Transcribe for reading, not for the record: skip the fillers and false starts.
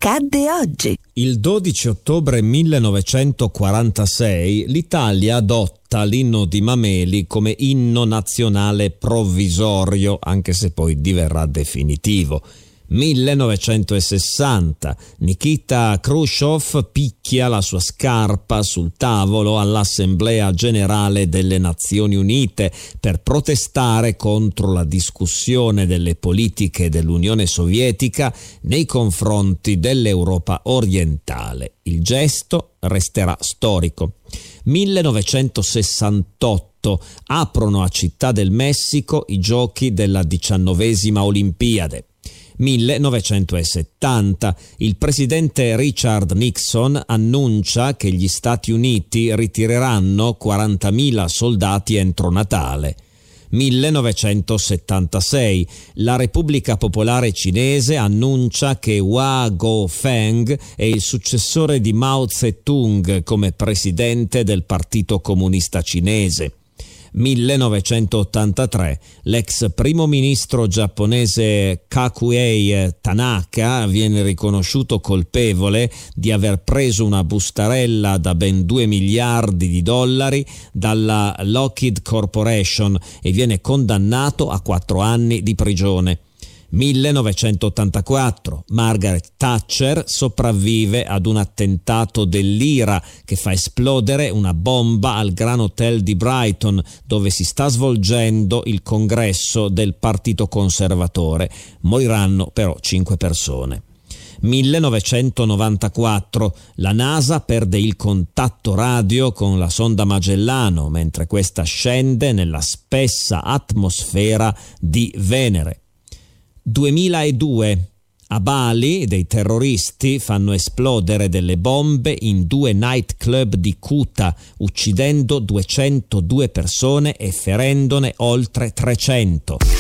accadde oggi? Il 12 ottobre 1946 l'Italia adotta l'inno di Mameli come inno nazionale provvisorio, anche se poi diverrà definitivo. 1960 Nikita Khrushchev picchia la sua scarpa sul tavolo all'Assemblea Generale delle Nazioni Unite per protestare contro la discussione delle politiche dell'Unione Sovietica nei confronti dell'Europa orientale. Il gesto resterà storico. 1968 aprono a Città del Messico i giochi della 19ª Olimpiade. 1970 il presidente Richard Nixon annuncia che gli Stati Uniti ritireranno 40.000 soldati entro Natale. 1976 la Repubblica Popolare Cinese annuncia che Hua Guofeng è il successore di Mao Zedong come presidente del Partito Comunista Cinese. 1983 l'ex primo ministro giapponese Kakuei Tanaka viene riconosciuto colpevole di aver preso una bustarella da ben $2 miliardi dalla Lockheed Corporation e viene condannato a 4 anni di prigione. 1984 Margaret Thatcher sopravvive ad un attentato dell'IRA che fa esplodere una bomba al Grand Hotel di Brighton, dove si sta svolgendo il congresso del Partito Conservatore. Moriranno però 5 persone. 1994 la NASA perde il contatto radio con la sonda Magellano mentre questa scende nella spessa atmosfera di Venere. 2002 a Bali dei terroristi fanno esplodere delle bombe in 2 nightclub di Kuta, uccidendo 202 persone e ferendone oltre 300.